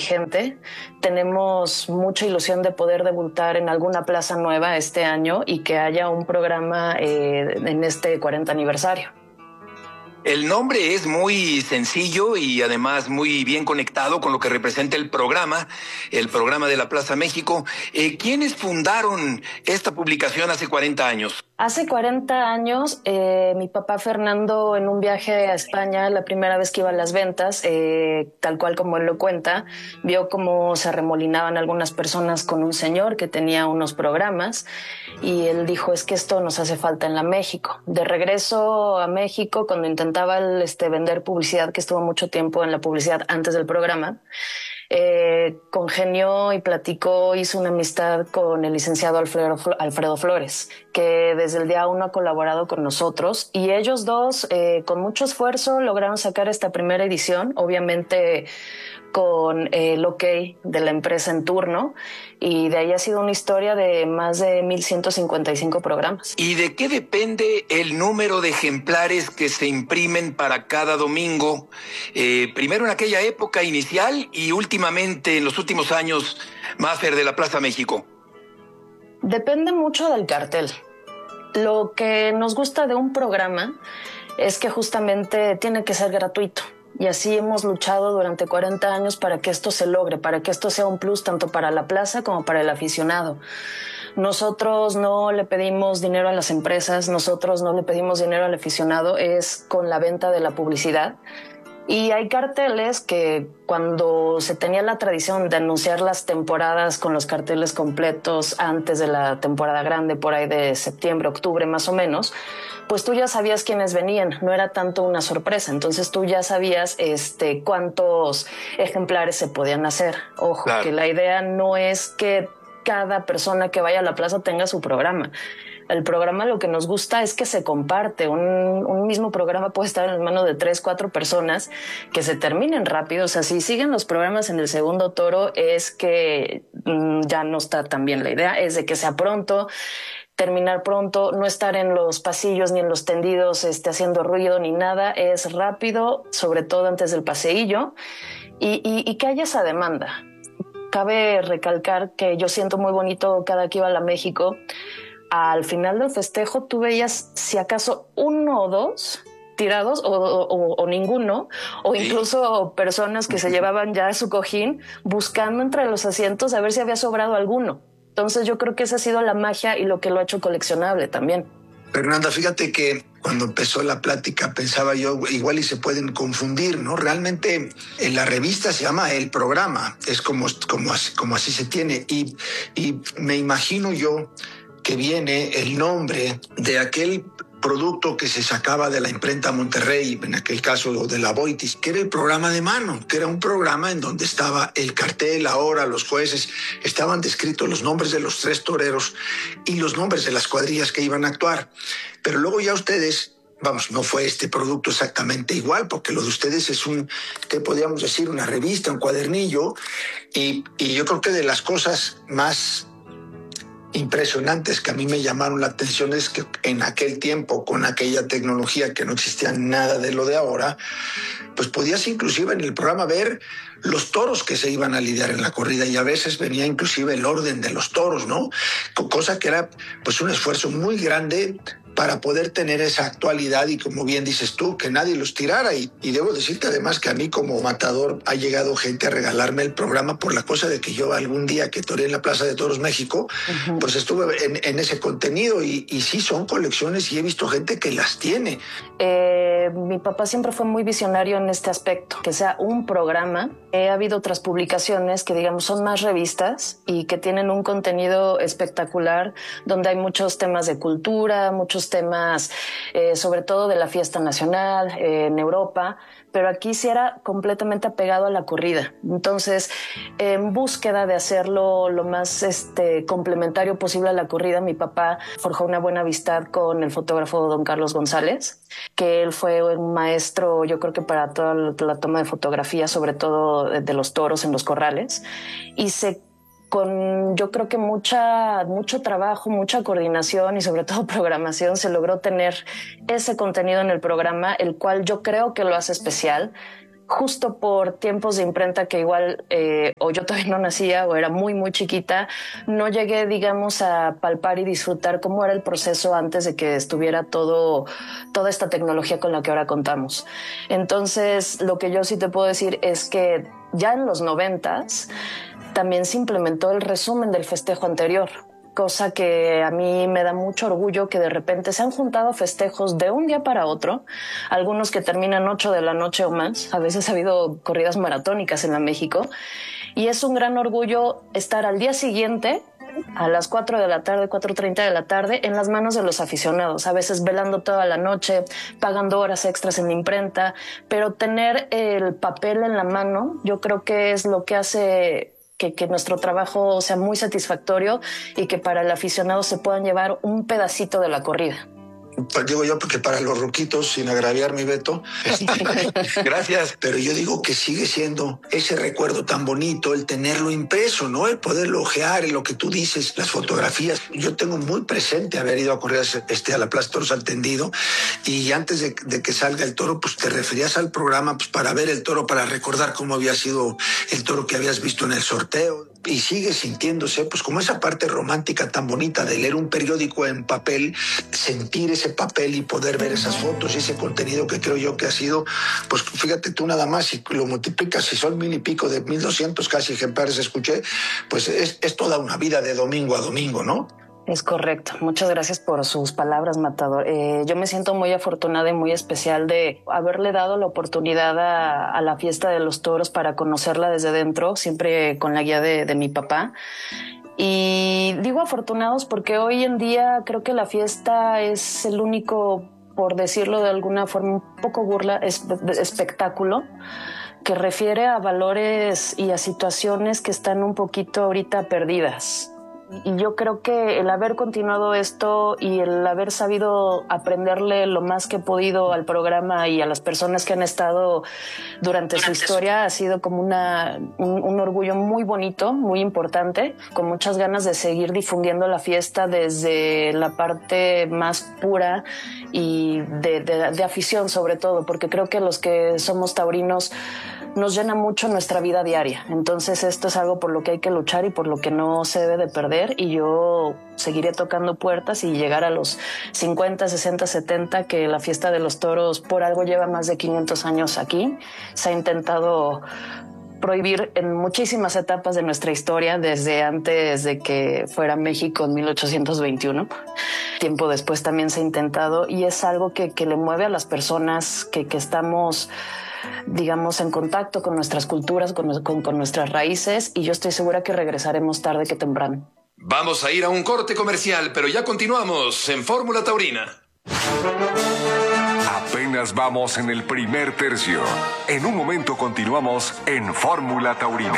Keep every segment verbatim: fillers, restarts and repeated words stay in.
vigente. Tenemos mucha ilusión de poder debutar en alguna plaza nueva este año y que haya un programa eh, en este cuarenta aniversario. El nombre es muy sencillo y además muy bien conectado con lo que representa el programa, el programa de la Plaza México. Eh, ¿Quiénes fundaron esta publicación hace cuarenta años? Hace cuarenta años, eh, mi papá Fernando, en un viaje a España, la primera vez que iba a las ventas, eh, tal cual como él lo cuenta, vio cómo se arremolinaban algunas personas con un señor que tenía unos programas y él dijo, es que esto nos hace falta en la México. De regreso a México, cuando intentaba el, este, vender publicidad, que estuvo mucho tiempo en la publicidad antes del programa, Eh, congenió y platicó, hizo una amistad con el licenciado Alfredo, Alfredo Flores, que desde el día uno ha colaborado con nosotros, y ellos dos, eh, con mucho esfuerzo, lograron sacar esta primera edición, obviamente con eh, el ok de la empresa en turno, y de ahí ha sido una historia de más de mil ciento cincuenta y cinco programas. ¿Y de qué depende el número de ejemplares que se imprimen para cada domingo? Eh, primero en aquella época inicial y últimamente, en los últimos años, Mafer, de la Plaza México. Depende mucho del cartel. Lo que nos gusta de un programa es que justamente tiene que ser gratuito. Y así hemos luchado durante cuarenta años para que esto se logre, para que esto sea un plus tanto para la plaza como para el aficionado. Nosotros no le pedimos dinero a las empresas, nosotros no le pedimos dinero al aficionado, es con la venta de la publicidad. Y hay carteles que cuando se tenía la tradición de anunciar las temporadas con los carteles completos antes de la temporada grande, por ahí de septiembre, octubre más o menos, pues tú ya sabías quiénes venían, no era tanto una sorpresa, entonces tú ya sabías este, cuántos ejemplares se podían hacer. Ojo, claro, que la idea no es que cada persona que vaya a la plaza tenga su programa. El programa, lo que nos gusta es que se comparte. Un, un mismo programa puede estar en las manos de tres, cuatro personas, que se terminen rápido. O sea, si siguen los programas en el segundo toro, es que mmm, ya no está tan bien. La idea es de que sea pronto, terminar pronto, no estar en los pasillos ni en los tendidos este, haciendo ruido ni nada. Es rápido, sobre todo antes del paseillo, y, y, y que haya esa demanda. Cabe recalcar que yo siento muy bonito cada que iba a la México. Al final del festejo tú veías si acaso uno o dos tirados o, o, o ninguno, o incluso personas que se llevaban ya su cojín buscando entre los asientos a ver si había sobrado alguno. Entonces yo creo que esa ha sido la magia y lo que lo ha hecho coleccionable también. Fernanda, fíjate que cuando empezó la plática pensaba yo, igual y se pueden confundir, ¿no? Realmente en la revista se llama El Programa, es como, como, así, como así se tiene, y, y me imagino yo que viene el nombre de aquel producto que se sacaba de la imprenta Monterrey, en aquel caso de la Boitis, que era el programa de mano, que era un programa en donde estaba el cartel, la hora, los jueces, estaban descritos los nombres de los tres toreros y los nombres de las cuadrillas que iban a actuar. Pero luego ya ustedes, vamos, no fue este producto exactamente igual, porque lo de ustedes es un, ¿qué podríamos decir? Una revista, un cuadernillo, y, y yo creo que de las cosas más impresionantes que a mí me llamaron la atención es que en aquel tiempo, con aquella tecnología que no existía nada de lo de ahora, pues podías inclusive en el programa ver los toros que se iban a lidiar en la corrida, y a veces venía inclusive el orden de los toros, ¿no? Cosa que era pues un esfuerzo muy grande para poder tener esa actualidad y, como bien dices tú, que nadie los tirara. Y, y debo decirte además que a mí como matador ha llegado gente a regalarme el programa por la cosa de que yo algún día que toreé en la Plaza de Toros México, uh-huh, pues estuve en, en ese contenido y, y sí son colecciones y he visto gente que las tiene. Eh, mi papá siempre fue muy visionario en este aspecto, que sea un programa. Eh, ha habido otras publicaciones que digamos son más revistas y que tienen un contenido espectacular, donde hay muchos temas de cultura, muchos temas eh, sobre todo de la fiesta nacional eh, en Europa, pero aquí sí era completamente apegado a la corrida. Entonces, en búsqueda de hacerlo lo más este, complementario posible a la corrida, mi papá forjó una buena amistad con el fotógrafo don Carlos González, que él fue un maestro, yo creo que para toda la toma de fotografía, sobre todo de los toros en los corrales, y se con yo creo que mucha, mucho trabajo, mucha coordinación y sobre todo programación se logró tener ese contenido en el programa, el cual yo creo que lo hace especial. justo por tiempos de imprenta que igual eh, o yo todavía no nacía o era muy muy chiquita, no llegué, digamos, a palpar y disfrutar cómo era el proceso antes de que estuviera todo, toda esta tecnología con la que ahora contamos. Entonces, lo que yo sí te puedo decir es que ya en los noventas también se implementó el resumen del festejo anterior, cosa que a mí me da mucho orgullo, que de repente se han juntado festejos de un día para otro, algunos que terminan ocho de la noche o más. A veces ha habido corridas maratónicas en la México, y es un gran orgullo estar al día siguiente a las cuatro de la tarde, cuatro treinta de la tarde, en las manos de los aficionados, a veces velando toda la noche, pagando horas extras en la imprenta, pero tener el papel en la mano, yo creo que es lo que hace Que, que nuestro trabajo sea muy satisfactorio y que para el aficionado se puedan llevar un pedacito de la corrida. Pues digo yo, porque para los ruquitos, sin agraviar mi Beto, gracias, pero yo digo que sigue siendo ese recuerdo tan bonito el tenerlo impreso, ¿no? El poderlo ojear, en lo que tú dices, las fotografías. Yo tengo muy presente haber ido a correr este, a la Plaza Toros al Tendido, y antes de, de que salga el toro, pues te referías al programa pues para ver el toro, para recordar cómo había sido el toro que habías visto en el sorteo. Y sigue sintiéndose pues como esa parte romántica tan bonita de leer un periódico en papel, sentir ese papel y poder ver esas fotos y ese contenido que creo yo que ha sido, pues fíjate tú nada más, si lo multiplicas, si son mil y pico de mil doscientos casi ejemplares escuché, pues es, es toda una vida de domingo a domingo, ¿no? Es correcto. Muchas gracias por sus palabras, Matador. Eh, yo me siento muy afortunada y muy especial de haberle dado la oportunidad a, a la fiesta de los toros para conocerla desde dentro, siempre con la guía de, de mi papá. Y digo afortunados porque hoy en día creo que la fiesta es el único, por decirlo de alguna forma un poco burla, es, espectáculo que refiere a valores y a situaciones que están un poquito ahorita perdidas. Y yo creo que el haber continuado esto y el haber sabido aprenderle lo más que he podido al programa y a las personas que han estado durante su historia ha sido como una, un, un orgullo muy bonito, muy importante, con muchas ganas de seguir difundiendo la fiesta desde la parte más pura y de, de, de afición sobre todo, porque creo que los que somos taurinos nos llena mucho nuestra vida diaria. Entonces esto es algo por lo que hay que luchar y por lo que no se debe de perder, y yo seguiré tocando puertas y llegar a los cincuenta, sesenta, setenta, que la fiesta de los toros por algo lleva más de quinientos años aquí. Se ha intentado prohibir en muchísimas etapas de nuestra historia, desde antes de que fuera México en mil ochocientos veintiuno. Tiempo después también se ha intentado, y es algo que, que le mueve a las personas que, que estamos, digamos, en contacto con nuestras culturas, con, con, con nuestras raíces, y yo estoy segura que regresaremos tarde que temprano. Vamos a ir a un corte comercial, pero ya continuamos en Fórmula Taurina. Apenas vamos en el primer tercio. En un momento continuamos en Fórmula Taurina.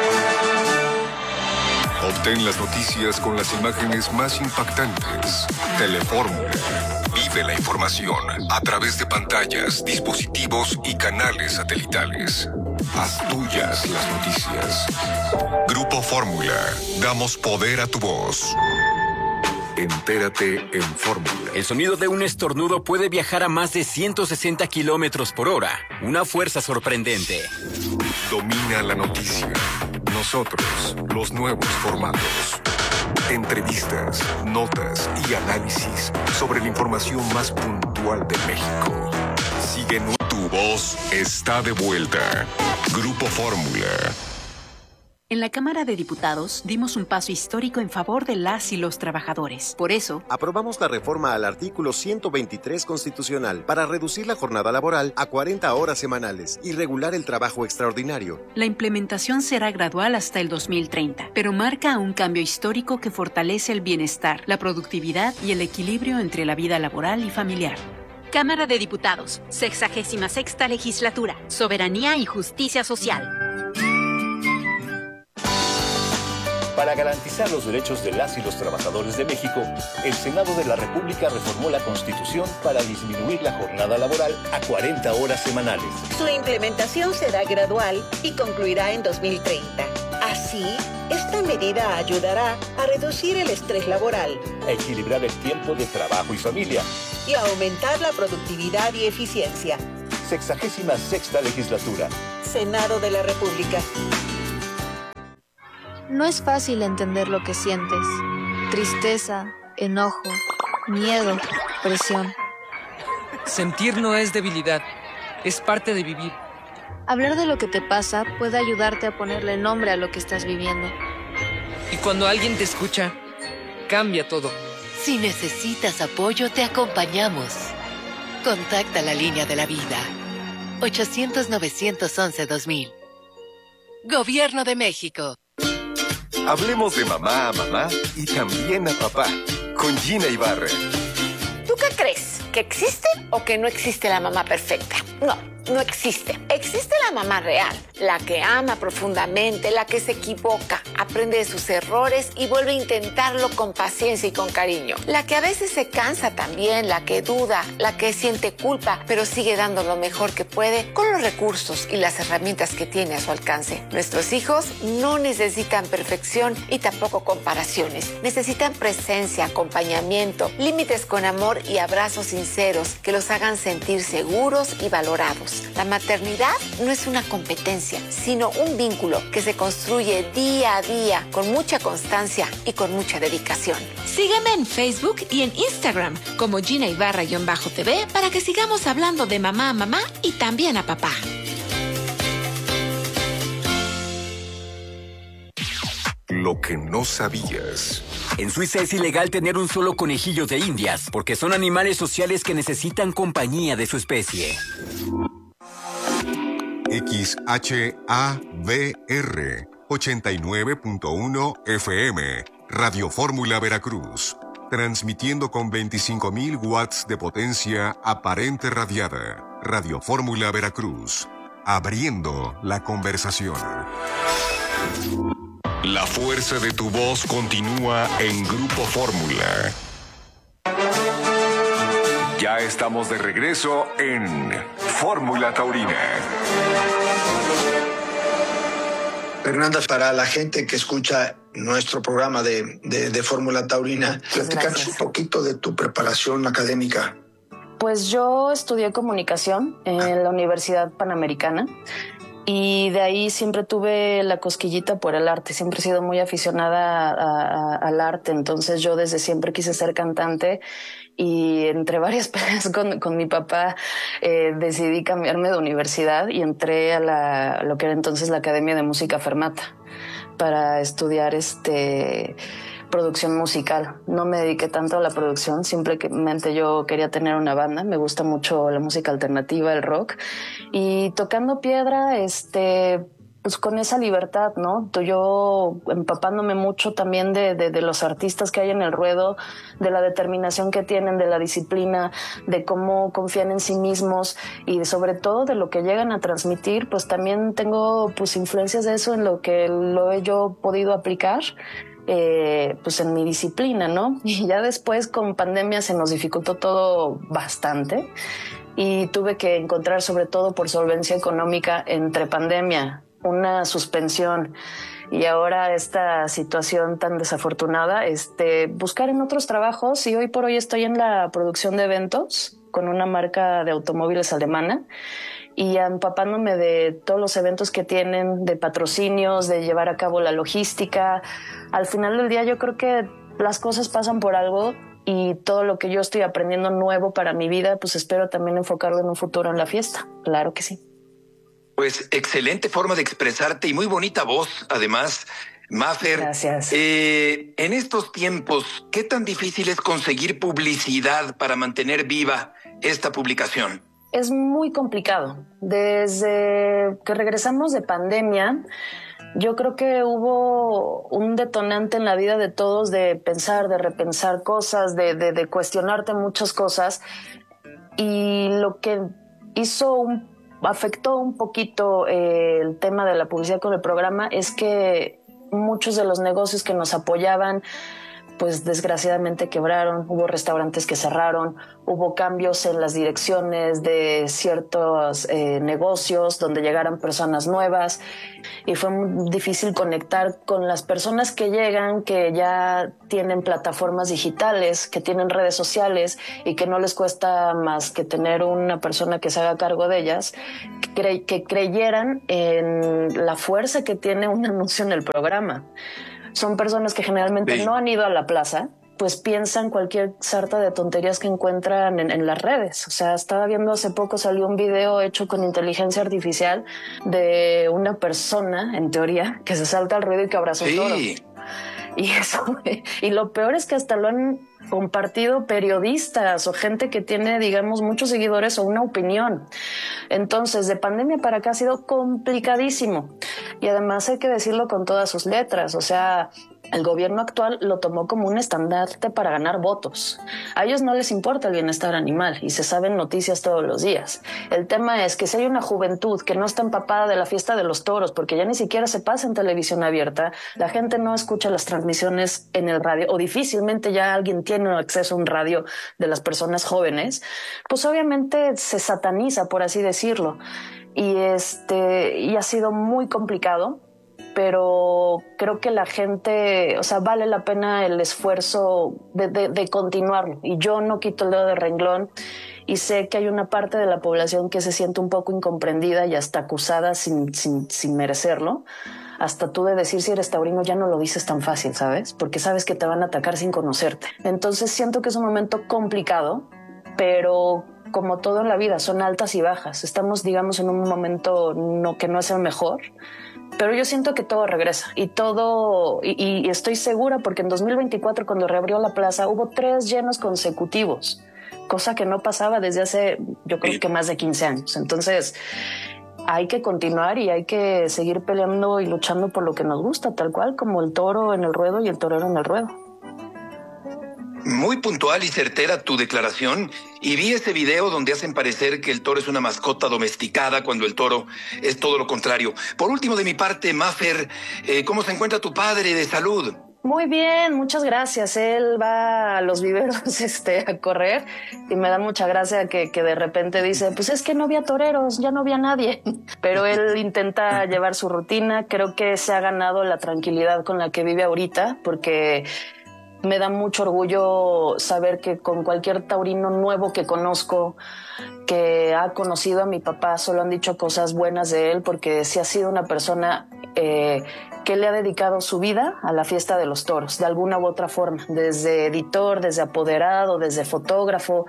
Obtén las noticias con las imágenes más impactantes. Telefórmula. Vive la información a través de pantallas, dispositivos y canales satelitales. Haz tuyas las noticias. Grupo Fórmula. Damos poder a tu voz. Entérate en Fórmula. El sonido de un estornudo puede viajar a más de ciento sesenta kilómetros por hora. Una fuerza sorprendente. Domina la noticia. Nosotros, los nuevos formatos. Entrevistas, notas y análisis sobre la información más puntual de México. Síguenos. Tu voz está de vuelta. Grupo Fórmula. En la Cámara de Diputados dimos un paso histórico en favor de las y los trabajadores. Por eso, aprobamos la reforma al artículo ciento veintitrés constitucional para reducir la jornada laboral a cuarenta horas semanales y regular el trabajo extraordinario. La implementación será gradual hasta el dos mil treinta, pero marca un cambio histórico que fortalece el bienestar, la productividad y el equilibrio entre la vida laboral y familiar. Cámara de Diputados, sexagésima sexta legislatura, Soberanía y Justicia Social. Para garantizar los derechos de las y los trabajadores de México, el Senado de la República reformó la Constitución para disminuir la jornada laboral a cuarenta horas semanales. Su implementación será gradual y concluirá en dos mil treinta. Así, esta medida ayudará a reducir el estrés laboral, a equilibrar el tiempo de trabajo y familia y a aumentar la productividad y eficiencia. Sexagésima Sexta Legislatura. Senado de la República. No es fácil entender lo que sientes. Tristeza, enojo, miedo, presión. Sentir no es debilidad, es parte de vivir. Hablar de lo que te pasa puede ayudarte a ponerle nombre a lo que estás viviendo. Y cuando alguien te escucha, cambia todo. Si necesitas apoyo, te acompañamos. Contacta la línea de la vida. ochocientos, novecientos once, dos mil. Gobierno de México. Hablemos de mamá a mamá y también a papá. Con Gina Ibarra. ¿Tú qué crees? ¿Que existe o que no existe la mamá perfecta? No, no existe. Existe la mamá real, la que ama profundamente, la que se equivoca, aprende de sus errores y vuelve a intentarlo con paciencia y con cariño. La que a veces se cansa también, la que duda, la que siente culpa, pero sigue dando lo mejor que puede con los recursos y las herramientas que tiene a su alcance. Nuestros hijos no necesitan perfección y tampoco comparaciones. Necesitan presencia, acompañamiento, límites con amor y abrazos sinceros que los hagan sentir seguros y valorados. La maternidad no es una competencia, sino un vínculo que se construye día a día con mucha constancia y con mucha dedicación. Sígueme en Facebook y en Instagram como Gina Ibarra-T V para que sigamos hablando de mamá a mamá y también a papá. Lo que no sabías. En Suiza es ilegal tener un solo conejillo de indias porque son animales sociales que necesitan compañía de su especie. X H A V R ochenta y nueve punto uno F M, Radio Fórmula Veracruz, transmitiendo con veinticinco mil watts de potencia aparente radiada. Radio Fórmula Veracruz, abriendo la conversación. La fuerza de tu voz continúa en Grupo Fórmula. Ya estamos de regreso en Fórmula Taurina. Fernanda, para la gente que escucha nuestro programa de, de, de Fórmula Taurina, platícanos un poquito de tu preparación académica. Pues yo estudié comunicación en la Universidad Panamericana y de ahí siempre tuve la cosquillita por el arte. Siempre he sido muy aficionada a, a, al arte, entonces yo desde siempre quise ser cantante. Y entre varias peleas con, con mi papá eh, decidí cambiarme de universidad y entré a la, lo que era entonces la Academia de Música Fermata para estudiar este producción musical. No me dediqué tanto a la producción, simplemente yo quería tener una banda. Me gusta mucho la música alternativa, el rock, y tocando piedra, este... pues con esa libertad, ¿no? Yo empapándome mucho también de, de, de los artistas que hay en el ruedo, de la determinación que tienen, de la disciplina, de cómo confían en sí mismos y de, sobre todo de lo que llegan a transmitir, pues también tengo pues influencias de eso en lo que lo he yo podido aplicar, eh, pues en mi disciplina, ¿no? Y ya después con pandemia se nos dificultó todo bastante y tuve que encontrar, sobre todo por solvencia económica, entre pandemia, una suspensión y ahora esta situación tan desafortunada, este, buscar en otros trabajos, y hoy por hoy estoy en la producción de eventos con una marca de automóviles alemana y empapándome de todos los eventos que tienen, de patrocinios, de llevar a cabo la logística. Al final del día yo creo que las cosas pasan por algo y todo lo que yo estoy aprendiendo nuevo para mi vida, pues espero también enfocarlo en un futuro en la fiesta. Claro que sí. Pues excelente forma de expresarte y muy bonita voz, además, Mafer. Gracias. Eh, en estos tiempos, ¿qué tan difícil es conseguir publicidad para mantener viva esta publicación? Es muy complicado. Desde que regresamos de pandemia, yo creo que hubo un detonante en la vida de todos de pensar, de repensar cosas, de, de, de cuestionarte muchas cosas. Y lo que hizo un afectó un poquito eh, el tema de la publicidad con el programa es que muchos de los negocios que nos apoyaban pues desgraciadamente quebraron, hubo restaurantes que cerraron, hubo cambios en las direcciones de ciertos eh, negocios donde llegaran personas nuevas y fue muy difícil conectar con las personas que llegan, que ya tienen plataformas digitales, que tienen redes sociales y que no les cuesta más que tener una persona que se haga cargo de ellas, que, cre- que creyeran en la fuerza que tiene un anuncio en el programa. Son personas que generalmente sí. no han ido a la plaza, pues piensan cualquier sarta de tonterías que encuentran en, en las redes. O sea, estaba viendo hace poco, salió un video hecho con inteligencia artificial de una persona, en teoría, que se salta al ruido y que abraza un toro. Sí. Y eso, y lo peor es que hasta lo han compartido periodistas o gente que tiene, digamos, muchos seguidores o una opinión. Entonces, de pandemia para acá ha sido complicadísimo. Y además hay que decirlo con todas sus letras. O sea, el gobierno actual lo tomó como un estandarte para ganar votos. A ellos no les importa el bienestar animal y se saben noticias todos los días. El tema es que si hay una juventud que no está empapada de la fiesta de los toros, porque ya ni siquiera se pasa en televisión abierta, la gente no escucha las transmisiones en el radio o difícilmente ya alguien tiene acceso a un radio de las personas jóvenes, pues obviamente se sataniza, por así decirlo. Y, este, y ha sido muy complicado. Pero creo que la gente, o sea, vale la pena el esfuerzo de, de, de continuarlo. Y yo no quito el dedo de renglón y sé que hay una parte de la población que se siente un poco incomprendida y hasta acusada sin, sin, sin merecerlo. Hasta tú de decir si eres taurino ya no lo dices tan fácil, ¿sabes? Porque sabes que te van a atacar sin conocerte. Entonces siento que es un momento complicado, pero como todo en la vida, son altas y bajas. Estamos, digamos, en un momento no, que no es el mejor. Pero yo siento que todo regresa y todo, y, y estoy segura porque en dos mil veinticuatro cuando reabrió la plaza hubo tres llenos consecutivos, cosa que no pasaba desde hace, yo creo que más de quince años. Entonces hay que continuar y hay que seguir peleando y luchando por lo que nos gusta, tal cual como el toro en el ruedo y el torero en el ruedo. Muy puntual y certera tu declaración, y vi ese video donde hacen parecer que el toro es una mascota domesticada cuando el toro es todo lo contrario. Por último, de mi parte, Mafer, eh, ¿cómo se encuentra tu padre de salud? Muy bien, muchas gracias. Él va a los viveros este, a correr y me da mucha gracia que, que de repente dice, pues es que no había toreros, ya no había nadie. Pero él intenta llevar su rutina. Creo que se ha ganado la tranquilidad con la que vive ahorita, porque me da mucho orgullo saber que con cualquier taurino nuevo que conozco, que ha conocido a mi papá, solo han dicho cosas buenas de él, porque sí ha sido una persona eh, que le ha dedicado su vida a la fiesta de los toros, de alguna u otra forma, desde editor, desde apoderado, desde fotógrafo.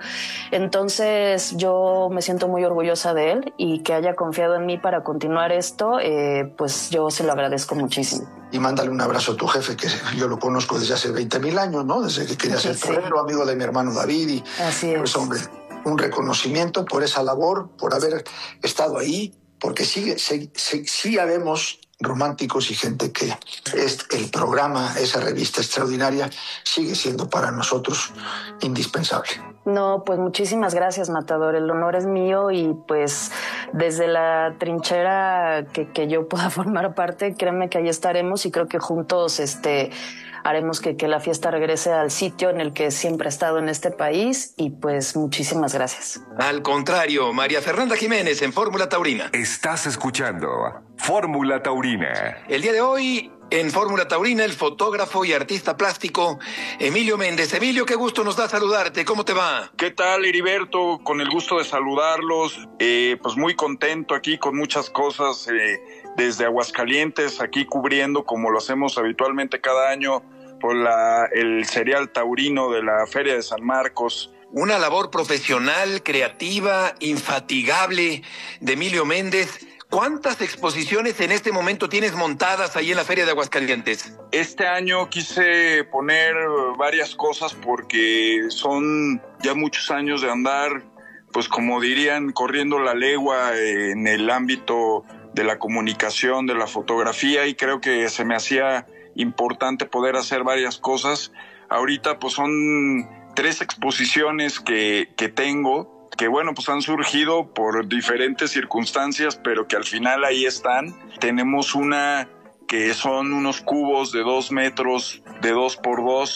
Entonces yo me siento muy orgullosa de él y que haya confiado en mí para continuar esto, eh, pues yo se lo agradezco muchísimo. Y mándale un abrazo a tu jefe, que yo lo conozco desde hace veinte mil años, ¿no? Desde que quería ser sí. torero, amigo de mi hermano David. Y, Así es. Pues, hombre, un reconocimiento por esa labor, por haber estado ahí, porque sigue, sí, sí, sí habemos románticos y gente que es el programa, esa revista extraordinaria, sigue siendo para nosotros indispensable. No, pues muchísimas gracias, Matador. El honor es mío y pues desde la trinchera que, que yo pueda formar parte, créanme que ahí estaremos y creo que juntos este, haremos que, que la fiesta regrese al sitio en el que siempre ha estado en este país y pues muchísimas gracias. Al contrario, María Fernanda Jiménez en Fórmula Taurina. Estás escuchando Fórmula Taurina. El día de hoy, en Fórmula Taurina, el fotógrafo y artista plástico Emilio Méndez. Emilio, qué gusto nos da saludarte. ¿Cómo te va? ¿Qué tal, Heriberto? Con el gusto de saludarlos. Eh, pues muy contento aquí con muchas cosas eh, desde Aguascalientes, aquí cubriendo como lo hacemos habitualmente cada año por la, el serial taurino de la Feria de San Marcos. Una labor profesional, creativa, infatigable de Emilio Méndez. ¿Cuántas exposiciones en este momento tienes montadas ahí en la Feria de Aguascalientes? Este año quise poner varias cosas porque son ya muchos años de andar, pues como dirían, corriendo la legua en el ámbito de la comunicación, de la fotografía, y creo que se me hacía importante poder hacer varias cosas. Ahorita pues son tres exposiciones que, que tengo, que bueno, pues han surgido por diferentes circunstancias, pero que al final ahí están. Tenemos una que son unos cubos de dos metros, de dos por dos,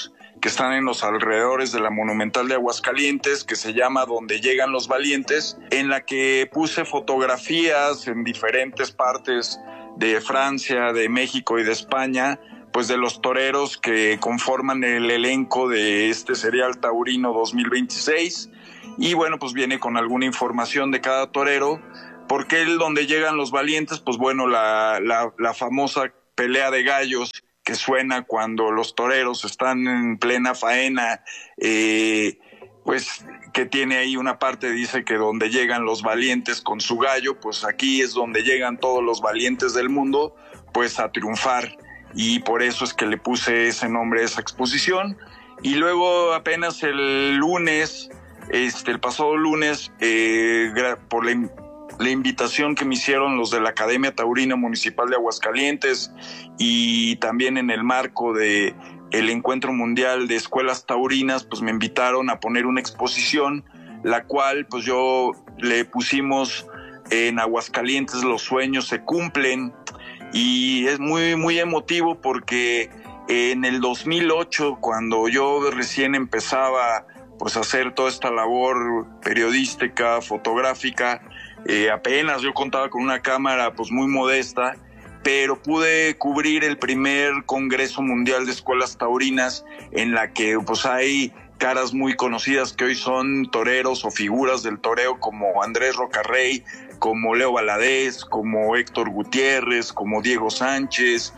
que están en los alrededores de la Monumental de Aguascalientes, que se llama Donde Llegan los Valientes, en la que puse fotografías en diferentes partes de Francia, de México y de España, pues de los toreros que conforman el elenco de este serial taurino dos mil veintiséis. Y bueno, pues viene con alguna información de cada torero. ¿Por qué el Donde Llegan los Valientes? Pues bueno, la, la, la famosa pelea de gallos que suena cuando los toreros están en plena faena, eh, pues que tiene ahí una parte, dice que donde llegan los valientes con su gallo, pues aquí es donde llegan todos los valientes del mundo, pues a triunfar. Y por eso es que le puse ese nombre a esa exposición. Y luego apenas el lunes, este, el pasado lunes, eh, por la la invitación que me hicieron los de la Academia Taurina Municipal de Aguascalientes y también en el marco de el Encuentro Mundial de Escuelas Taurinas, pues me invitaron a poner una exposición, la cual pues yo le pusimos en Aguascalientes Los Sueños se Cumplen, y es muy, muy emotivo porque en el dos mil ocho, cuando yo recién empezaba pues a hacer toda esta labor periodística, fotográfica, Eh, apenas yo contaba con una cámara pues muy modesta, pero pude cubrir el primer Congreso Mundial de Escuelas Taurinas, en la que pues hay caras muy conocidas que hoy son toreros o figuras del toreo, como Andrés Rocarrey, como Leo Valadez, como Héctor Gutiérrez, como Diego Sánchez,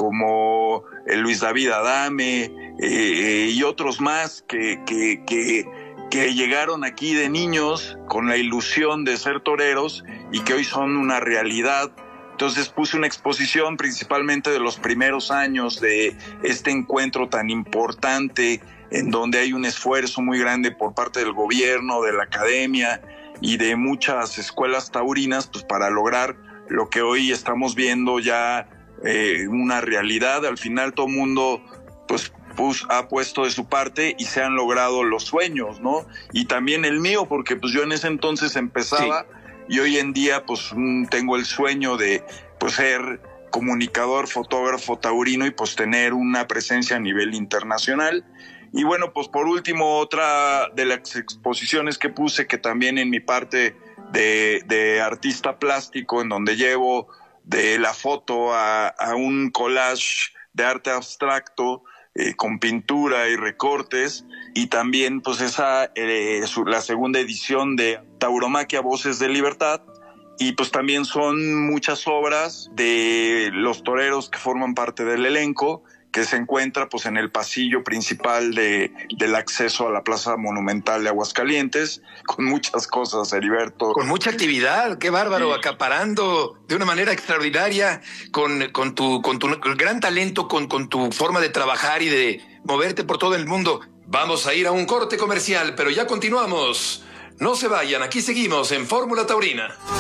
como eh, Luis David Adame, eh, eh, y otros más que, que, que que llegaron aquí de niños con la ilusión de ser toreros y que hoy son una realidad. Entonces puse una exposición principalmente de los primeros años de este encuentro tan importante, en donde hay un esfuerzo muy grande por parte del gobierno, de la academia y de muchas escuelas taurinas, pues para lograr lo que hoy estamos viendo ya eh, una realidad. Al final todo el mundo pues Pues, ha puesto de su parte y se han logrado los sueños, ¿no? Y también el mío, porque pues yo en ese entonces empezaba, sí, y hoy en día pues tengo el sueño de pues ser comunicador, fotógrafo taurino y pues tener una presencia a nivel internacional. Y bueno, pues por último, otra de las exposiciones que puse, que también en mi parte de, de artista plástico, en donde llevo de la foto a, a un collage de arte abstracto, Eh, con pintura y recortes, y también pues esa eh, su, la segunda edición de Tauromaquia Voces de Libertad, y pues también son muchas obras de los toreros que forman parte del elenco, que se encuentra pues en el pasillo principal de, del acceso a la Plaza Monumental de Aguascalientes, con muchas cosas, Heriberto. Con mucha actividad, qué bárbaro, sí, acaparando de una manera extraordinaria con, con, tu, con tu gran talento, con, con tu forma de trabajar y de moverte por todo el mundo. Vamos a ir a un corte comercial, pero ya continuamos. No se vayan, aquí seguimos en Fórmula Taurina.